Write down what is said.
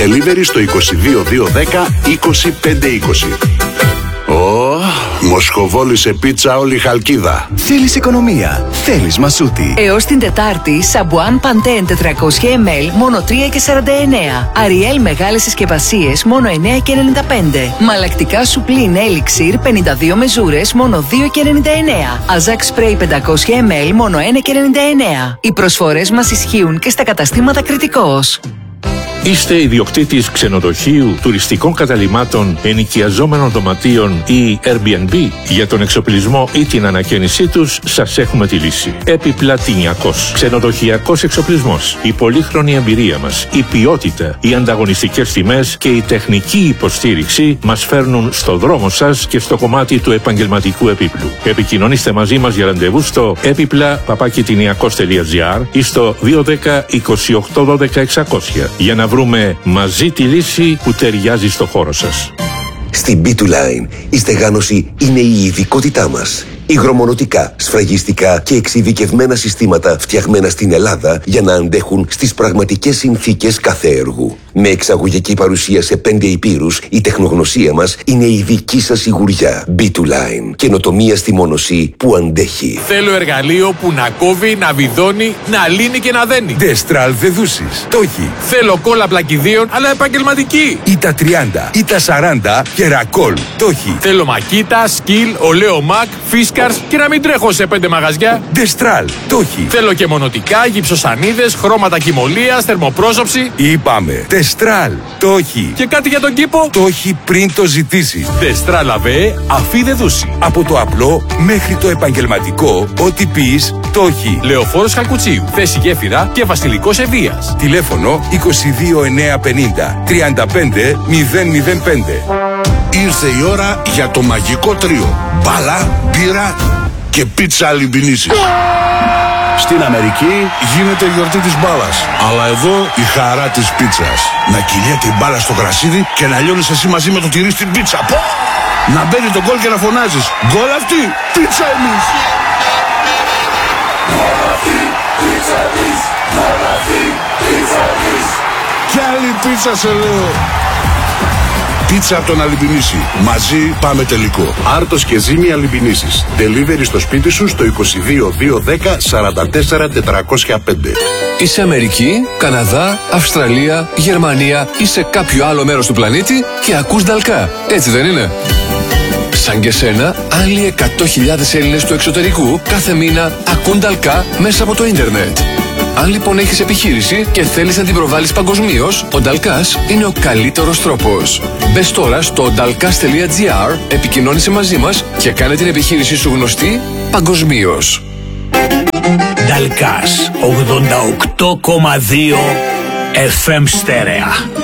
Delivery στο 22210 25520. Μοσχοβόλησε πίτσα όλη η Χαλκίδα. Θέλεις οικονομία, θέλεις μασούτη. Έως την Τετάρτη, Σαμπουάν Παντέν 400 ml μόνο 3,49. Αριέλ μεγάλες συσκευασίες μόνο 9,95. Μαλακτικά Σουπλίν Έλιξιρ 52 μεζούρες μόνο 2,99. Αζάκ Σπρέι 500 ml μόνο 1,99. Οι προσφορές μας ισχύουν και στα καταστήματα Κρητικός. Είστε ιδιοκτήτης ξενοδοχείου, τουριστικών καταλυμάτων, ενοικιαζόμενων δωματίων ή Airbnb? Για τον εξοπλισμό ή την ανακαίνισή τους σας έχουμε τη λύση. Επιπλατινιακός. Ξενοδοχειακός εξοπλισμός. Η πολύχρονη εμπειρία μας, η ποιότητα, οι ανταγωνιστικές τιμές και η τεχνική υποστήριξη μας φέρνουν στο δρόμο σας και στο κομμάτι του επαγγελματικού επίπλου. Επικοινωνήστε μαζί μας για ραντεβού στο epipla@tiniakos.gr ή στο 210 28 12 600 για να βρούμε μαζί τη λύση που ταιριάζει στο χώρο σας. Στην B2Line η στεγάνωση είναι η ειδικότητά μας. Υγρομονωτικά, σφραγιστικά και εξειδικευμένα συστήματα φτιαγμένα στην Ελλάδα για να αντέχουν στις πραγματικές συνθήκες κάθε έργου. Με εξαγωγική παρουσία σε 5 ηπείρους, η τεχνογνωσία μας είναι η δική σας σιγουριά. B2Line. Καινοτομία στη μονοσή που αντέχει. Θέλω εργαλείο που να κόβει, να βιδώνει, να λύνει και να δένει. Destral Δεδούσεις. Το έχει. Θέλω κόλλα πλακιδίων, αλλά επαγγελματική. Ή τα 30, ή τα 40 και ρακόλ. Το έχει. Θέλω μακίτα, σκυλ, ολέο μακ, φίσκαρς και να μην τρέχω σε 5 μαγαζιά. Destral. Το έχει. Θέλω και μονοτικά, γυψοσανίδες, χρώματα κοιμωλίας, θερμοπρόσωψη. Είπαμε. Destral. Το έχει. Και κάτι για τον κήπο. Το έχει πριν το ζητήσεις. Destral αβέ, αφή δεδούση. Από το απλό μέχρι το επαγγελματικό, ό,τι πεις, το έχει. Λεωφόρος Χαλκουτσίου, θέση γέφυρα και Βασιλικός Ευβοίας. Τηλέφωνο 22950 35 005. Ήρθε η ώρα για το μαγικό τρίο. Μπάλα, μπύρα και πίτσα αλυμπινίσης. Στην Αμερική γίνεται η γιορτή της μπάλας. Αλλά εδώ η χαρά της πίτσας. Να κυλιέται η μπάλα στο κρασίδι και να λιώνεις εσύ μαζί με το τυρί στην πίτσα. Να μπαίνει το γκολ και να φωνάζεις. Γκολ αυτή, πίτσα εμείς. Γκολ αυτή, πίτσα εμείς. Γκολ αυτή, πίτσα εμείς. Κι άλλη πίτσα σε λέω. Πίτσα από τον Αλυμπινίση. Μαζί πάμε τελικό. Άρτος και Ζήμη Αλυμπινίσης. Delivery στο σπίτι σου στο 22210 44 405. Είσαι Αμερική, Καναδά, Αυστραλία, Γερμανία ή σε κάποιο άλλο μέρος του πλανήτη και ακούς Νταλκά. Έτσι δεν είναι? Σαν και σένα, άλλοι 100.000 Έλληνες του εξωτερικού κάθε μήνα ακούν Νταλκά μέσα από το ίντερνετ. Αν λοιπόν έχεις επιχείρηση και θέλεις να την προβάλλεις παγκοσμίως, ο Νταλκάς είναι ο καλύτερος τρόπος. Μπες τώρα στο dalkas.gr, επικοινώνησε μαζί μας και κάνε την επιχείρησή σου γνωστή παγκοσμίως. Νταλκάς 88,2 FM στέρεα.